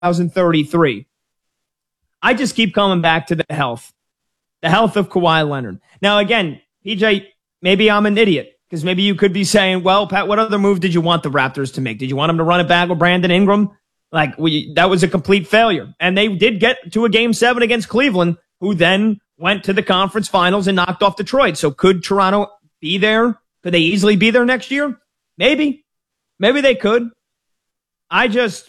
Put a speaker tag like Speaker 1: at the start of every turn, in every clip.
Speaker 1: 2033. I just keep coming back to the health of Kawhi Leonard. Now, again, PJ, maybe I'm an idiot because maybe you could be saying, well, Pat, what other move did you want the Raptors to make? Did you want them to run it back with Brandon Ingram? Like, that was a complete failure. And they did get to a game 7 against Cleveland, who then went to the conference finals and knocked off Detroit. So could Toronto be there? Could they easily be there next year? Maybe. Maybe they could. I just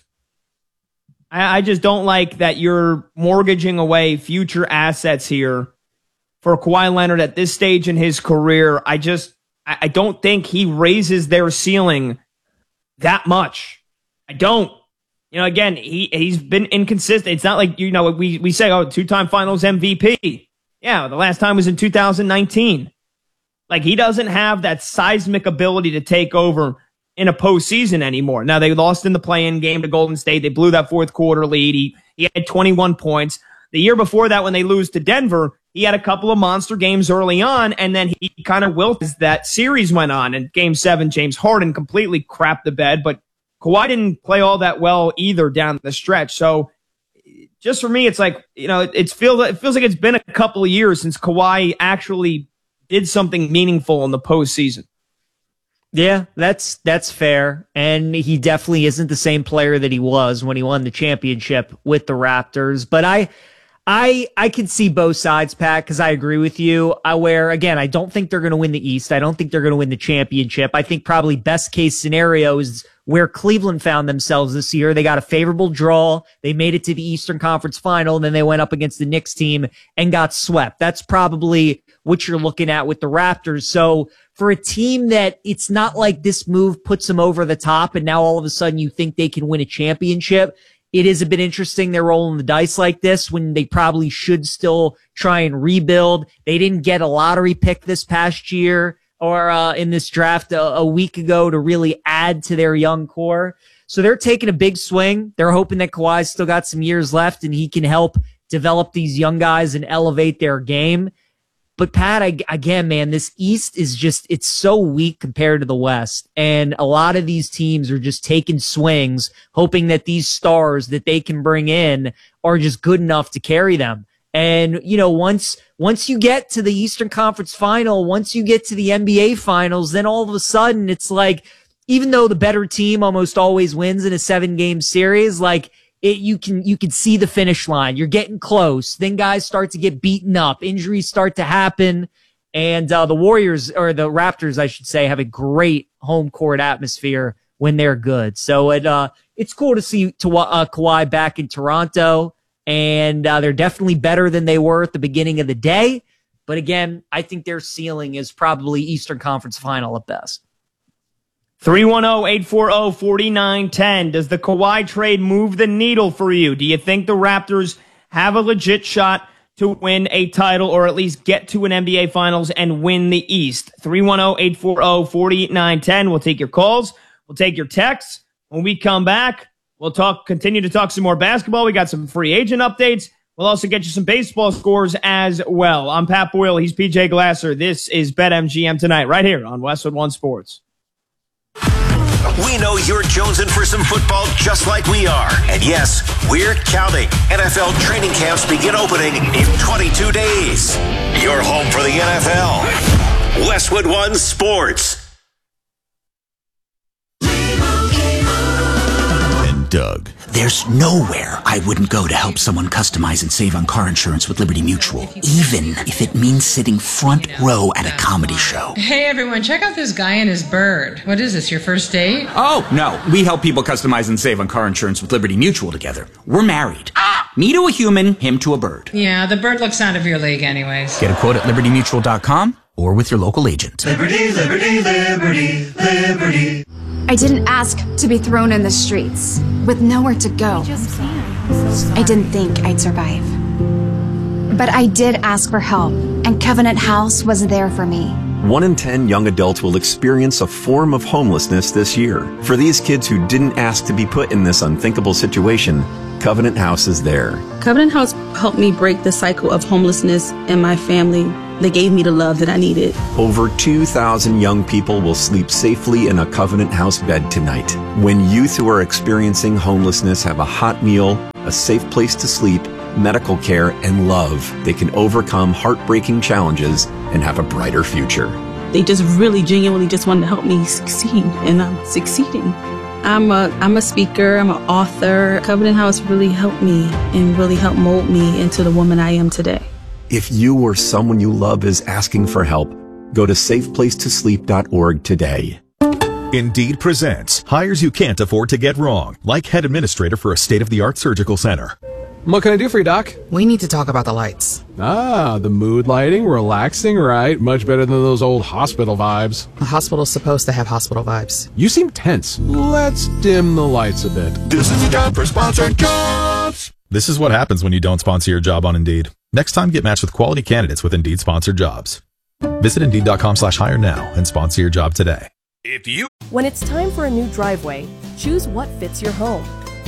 Speaker 1: don't like that you're mortgaging away future assets here for Kawhi Leonard at this stage in his career. I don't think he raises their ceiling that much. I don't. Again, he's been inconsistent. It's not like, we say, 2-time finals MVP. Yeah, the last time was in 2019. Like, he doesn't have that seismic ability to take over in a postseason anymore. Now, they lost in the play-in game to Golden State. They blew that fourth quarter lead. He had 21 points. The year before that, when they lose to Denver, he had a couple of monster games early on, and then he kind of wilted as that series went on. In Game 7, James Harden completely crapped the bed, but Kawhi didn't play all that well either down the stretch. So just for me, it's like, it feels like it's been a couple of years since Kawhi actually did something meaningful in the postseason.
Speaker 2: Yeah, that's fair. And he definitely isn't the same player that he was when he won the championship with the Raptors. But I can see both sides, Pat, because I agree with you. Again, I don't think they're going to win the East. I don't think they're going to win the championship. I think probably best case scenario is where Cleveland found themselves this year. They got a favorable draw. They made it to the Eastern Conference Final, and then they went up against the Knicks team and got swept. That's probably what you're looking at with the Raptors. So for a team that it's not like this move puts them over the top and now all of a sudden you think they can win a championship, it is a bit interesting they're rolling the dice like this when they probably should still try and rebuild. They didn't get a lottery pick this past year or in this draft a week ago to really add to their young core. So they're taking a big swing. They're hoping that Kawhi's still got some years left and he can help develop these young guys and elevate their game. But Pat, again, man, this East is it's so weak compared to the West. And a lot of these teams are just taking swings, hoping that these stars that they can bring in are just good enough to carry them. And, once you get to the Eastern Conference Final, once you get to the NBA Finals, then all of a sudden it's like, even though the better team almost always wins in a 7-game series, like, you can see the finish line. You're getting close. Then guys start to get beaten up. Injuries start to happen. And the Warriors, or the Raptors, I should say, have a great home court atmosphere when they're good. So it's cool to see Kawhi back in Toronto. And they're definitely better than they were at the beginning of the day. But again, I think their ceiling is probably Eastern Conference Final at best.
Speaker 1: 310-840-4910. Does the Kawhi trade move the needle for you? Do you think the Raptors have a legit shot to win a title or at least get to an NBA Finals and win the East? 310-840-4910. We'll take your calls. We'll take your texts. When we come back, we'll continue to talk some more basketball. We got some free agent updates. We'll also get you some baseball scores as well. I'm Pat Boyle. He's PJ Glasser. This is BetMGM Tonight right here on Westwood One Sports.
Speaker 3: We know you're jonesing for some football just like we are. And yes, we're counting. NFL training camps begin opening in 22 days. Your home for the NFL. Westwood One Sports.
Speaker 4: And Doug.
Speaker 5: There's nowhere I wouldn't go to help someone customize and save on car insurance with Liberty Mutual, even if it means sitting front row at a comedy show.
Speaker 6: Hey everyone, check out this guy and his bird. What is this, your first date?
Speaker 7: Oh, no. We help people customize and save on car insurance with Liberty Mutual together. We're married. Me to a human, him to a bird.
Speaker 6: Yeah, the bird looks out of your league anyways.
Speaker 7: Get a quote at libertymutual.com or with your local agent.
Speaker 8: Liberty, liberty, liberty, liberty.
Speaker 9: I didn't ask to be thrown in the streets with nowhere to go. I didn't think I'd survive. But I did ask for help, and Covenant House was there for me.
Speaker 10: 1 in 10 young adults will experience a form of homelessness this year. For these kids who didn't ask to be put in this unthinkable situation, Covenant House is there.
Speaker 11: Covenant House helped me break the cycle of homelessness in my family.
Speaker 4: They gave me the love that I needed.
Speaker 10: Over 2,000 young people will sleep safely in a Covenant House bed tonight. When youth who are experiencing homelessness have a hot meal, a safe place to sleep, medical care, and love, they can overcome heartbreaking challenges and have a brighter future.
Speaker 4: They just really genuinely just wanted to help me succeed, and I'm succeeding. I'm a speaker, I'm an author. Covenant House really helped me and really helped mold me into the woman I am today.
Speaker 10: If you or someone you love is asking for help, go to safeplacetosleep.org today.
Speaker 11: Indeed presents hires you can't afford to get wrong, like head administrator for a state-of-the-art surgical center.
Speaker 12: What can I do for you, Doc?
Speaker 13: We need to talk about the lights.
Speaker 12: Ah, the mood lighting, relaxing, right? Much better than those old hospital vibes.
Speaker 13: A hospital's supposed to have hospital vibes.
Speaker 12: You seem tense. Let's dim the lights a bit.
Speaker 11: This is the time for sponsored jobs. This is what happens when you don't sponsor your job on Indeed. Next time, get matched with quality candidates with Indeed sponsored jobs. Visit Indeed.com/hire now and sponsor your job today.
Speaker 14: When it's time for a new driveway, choose what fits your home.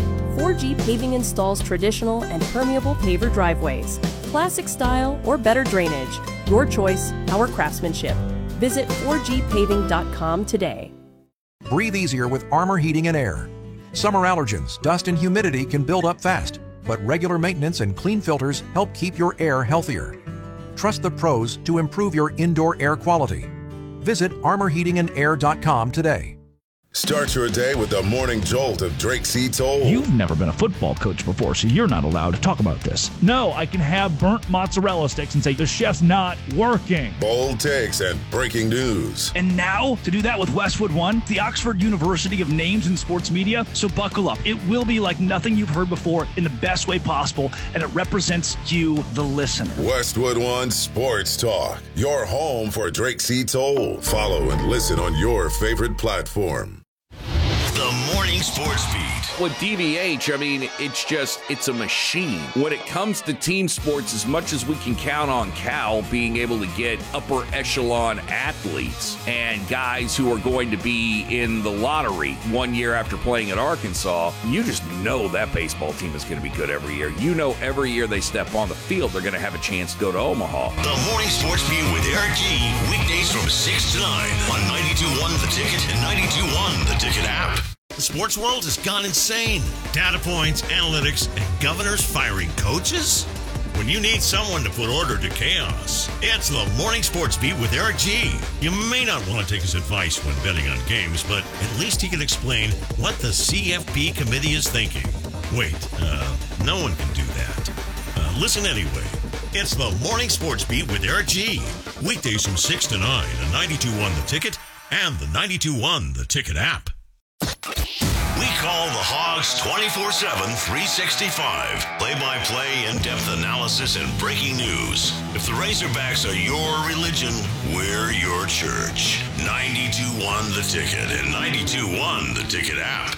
Speaker 14: 4G Paving installs traditional and permeable paver driveways, classic style or better drainage. Your choice, our craftsmanship. Visit 4gpaving.com today.
Speaker 15: Breathe easier with Armor Heating and Air. Summer allergens, dust and humidity can build up fast, but regular maintenance and clean filters help keep your air healthier. Trust the pros to improve your indoor air quality. Visit armorheatingandair.com today.
Speaker 16: Start your day with the morning jolt of Drake C. Toll.
Speaker 17: You've never been a football coach before, so you're not allowed to talk about this. No, I can have burnt mozzarella sticks and say the chef's not working.
Speaker 16: Bold takes and breaking news.
Speaker 17: And now, to do that with Westwood One, the Oxford University of Names in Sports Media. So buckle up. It will be like nothing you've heard before in the best way possible, and it represents you, the listener.
Speaker 16: Westwood One Sports Talk, your home for Drake C. Toll. Follow and listen on your favorite platform.
Speaker 3: The Morning Sports Beat.
Speaker 18: With DVH, I mean, it's a machine. When it comes to team sports, as much as we can count on Cal being able to get upper echelon athletes and guys who are going to be in the lottery 1 year after playing at Arkansas, you just know that baseball team is going to be good every year. You know every year they step on the field, they're going to have a chance to go to Omaha.
Speaker 3: The Morning Sports Beat with Eric G. Weekdays from 6 to 9 on 92.1 The Ticket and 92.1 The Ticket app. The sports world has gone insane. Data points, analytics, and governors firing coaches? When you need someone to put order to chaos, it's the Morning Sports Beat with Eric G. You may not want to take his advice when betting on games, but at least he can explain what the CFP committee is thinking. Wait, no one can do that. Listen anyway. It's the Morning Sports Beat with Eric G. Weekdays from 6 to 9 on 92.1 The Ticket and the 92.1 The Ticket app. We call the Hogs 24/7, 365. Play-by-play, in-depth analysis, and breaking news. If the Razorbacks are your religion, we're your church. 92.1 The Ticket and 92.1 The Ticket app.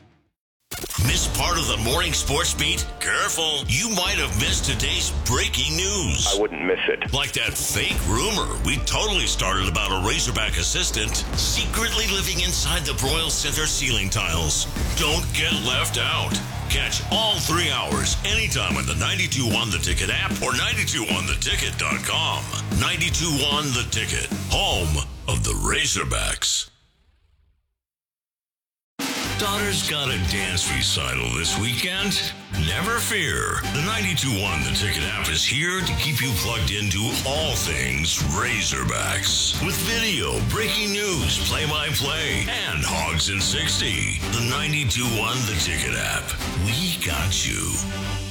Speaker 3: Miss part of the Morning Sports Beat? Careful, you might have missed today's breaking news.
Speaker 19: I wouldn't miss it.
Speaker 3: Like that fake rumor we totally started about a Razorback assistant secretly living inside the Broyles Center ceiling tiles. Don't get left out. Catch all 3 hours anytime on the 92.1 The Ticket app or 92.1theticket.com. 92.1 The Ticket, home of the Razorbacks. Daughter's got a dance recital this weekend? Never fear. The 92.1 The Ticket app is here to keep you plugged into all things Razorbacks. With video, breaking news, play-by-play, and Hogs in 60. The 92.1 The Ticket app. We got you.